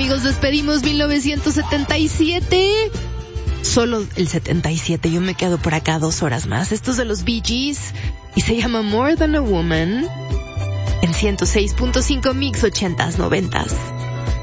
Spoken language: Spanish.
amigos, despedimos 1977. Solo el 77, yo me quedo por acá 2 horas más. Esto es de los Bee Gees y se llama More Than a Woman en 106.5 Mix 80s, 90s.